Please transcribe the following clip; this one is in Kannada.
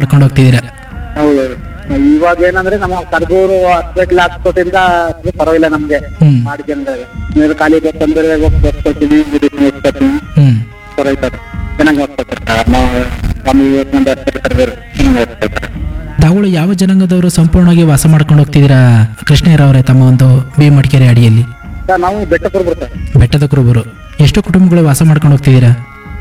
ಮಾಡ್ಕೊಂಡು ಹೋಗ್ತಿದ್ದೀರಾ. ಹೌದು. ಇವಾಗ ಏನಂದ್ರೆ ನಮ್ಮ ಕರ್ಗೂರು ಹಾಸ್ಪಿಟ್ಲ್ ಹಾಕ್ಸ್ಕೊಟ್ಟಿಂದ ಪರವಾಗಿಲ್ಲ ನಮ್ಗೆ ಹ್ಮ್ ಮಾಡ್ಕೊಂಡ್ರೆ. ನೀವು ಖಾಲಿ ಬಂದ್ರೆ ಓದ್ಕೊತೀನಿ ಓದ್ಕೊತೀನಿ ಹ್ಮ್ ಪರವಾಗಿಲ್ಲ ಚೆನ್ನಾಗಿ ಓದ್ಕೊತಾರೆ. ನಾವು ಸ್ವಾಮಿ ವಿವೇಕಾನಂದ ಹಾಸ್ಪಿಟಲ್ ಚೆನ್ನಾಗಿ ಓದ್ಕೊತಾರೆ. ತಾವುಗಳು ಯಾವ ಜನಾಂಗದವರು ಸಂಪೂರ್ಣವಾಗಿ ವಾಸ ಮಾಡ್ಕೊಂಡು ಹೋಗ್ತಿದ್ದೀರಾ ಕೃಷ್ಣಯ್ಯರವರೇ ತಮ್ಮ ಒಂದು ಮಡಿಕೇರಿ ಅಡಿಯಲ್ಲಿ? ಸರ್ ನಾವು ಬೆಟ್ಟಪುರ ಬರ್ತಾರೆ. ಬೆಟ್ಟದ ಕುರುಬರು ಎಷ್ಟು ಕುಟುಂಬಗಳು ವಾಸ ಮಾಡ್ಕೊಂಡು ಹೋಗ್ತಿದ್ದೀರಾ?